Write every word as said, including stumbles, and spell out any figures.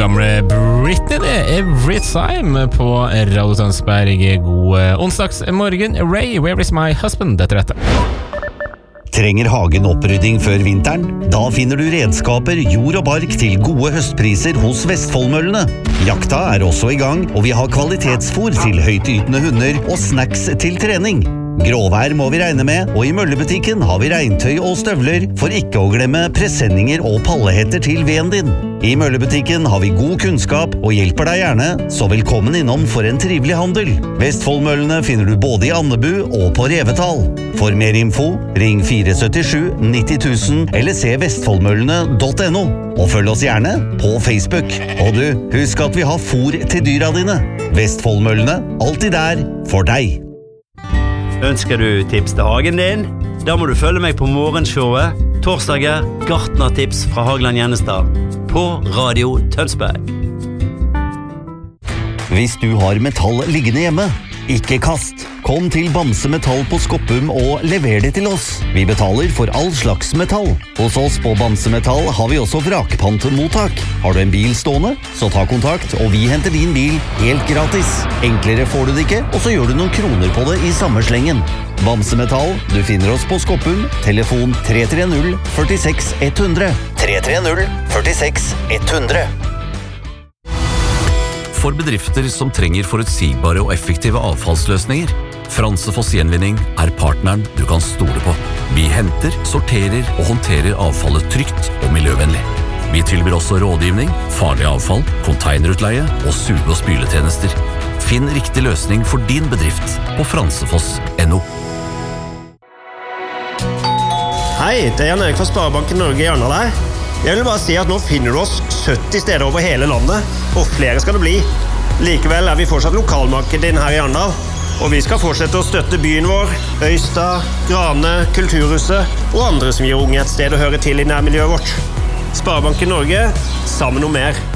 gamle Britney det, Every Time på Radio Tønsberg. God onsdagsmorgen. Ray, where is my husband? Dette rette. Trenger hagen opprydding før vinteren? Da finner du redskaper, jord og bark til gode høstpriser hos Vestfoldmøllene. Jakta er også i gang, og vi har kvalitetsfôr til høytytende hunder og snacks til trening. Gråvær må vi regne med, og i møllebutikken har vi regntøy og støvler, for ikke å glemme presenninger og pallehetter til veden din. I møllebutikken har vi god kunnskap og hjelper deg gjerne, så velkommen innom for en trivelig handel. Vestfoldmøllene finner du både i Andebu og på Revetal. For mer info, ring fire syv sju ni null null null eller se vestfoldmøllene punktum no. Og følg oss gjerne på Facebook. Og du, husk at vi har fôr til dyra dine. Vestfoldmøllene, alltid der for deg. Ønsker du tips til hagen din? Da må du følge meg på morgenshowet torsdager gartnertips fra Hagland Gjennestad på Radio Tønsberg. Hvis du har metall liggende hjemme, ikke kast. Kom til Bamse Metall på Skoppum og lever det til oss. Vi betaler for all slags metall. Hos oss på Bamse Metall har vi også vrakpantmottak. Har du en bil stående, så ta kontakt, og vi henter din bil helt gratis. Enklere får du det ikke, og så gjør du noen kroner på det i samme slengen. Bamse Metall, du finner oss på Skoppum, telefon tre tre null fire seks ett null null. tre tre null fire seks ett null null. For bedrifter som trenger forutsigbare og effektive avfallsløsninger, Fransefoss Gjenvinning er partneren du kan stole på. Vi henter, sorterer og håndterer avfallet trygt og miljøvennlig. Vi tilbyr også rådgivning, farlig avfall, containerutleie og suge- og spyletjenester. Finn riktig løsning for din bedrift på fransefoss punktum no. Hei, det er Jan Erik fra Sparebanken Norge i Arendal her. Jeg vil bare si at nå finner du oss sytti steder over hele landet, og flere skal det bli. Likevel er vi fortsatt lokalmarkedet din her i Arendal, og vi skal fortsette å støtte byen vår, Øystad, Grane, Kulturhuset og andre som gir unge et sted å høre til i nærmiljøet vårt. Sparebanken Norge, sammen om mer.